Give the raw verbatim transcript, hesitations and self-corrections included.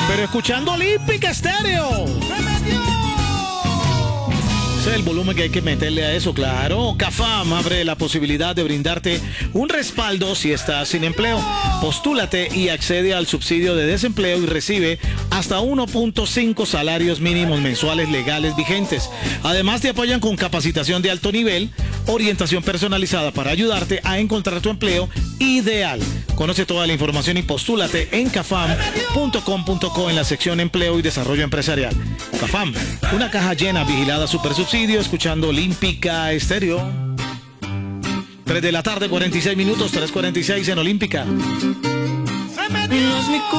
Pero escuchando Olímpica Estéreo. ¡Se metió! Ese es el volumen que hay que meterle a eso, claro. CAFAM abre la posibilidad de brindarte un respaldo si estás sin empleo. Postúlate y accede al subsidio de desempleo y recibe hasta uno punto cinco salarios mínimos mensuales legales vigentes. Además, te apoyan con capacitación de alto nivel, orientación personalizada para ayudarte a encontrar tu empleo ideal. Conoce toda la información y postúlate en cafam punto com punto co en la sección Empleo y Desarrollo Empresarial. CAFAM, una caja llena, vigilada, super subsidio, escuchando Olímpica Estéreo. tres de la tarde, cuarenta y seis minutos, tres cuarenta y seis en Olímpica. ¡Se metió!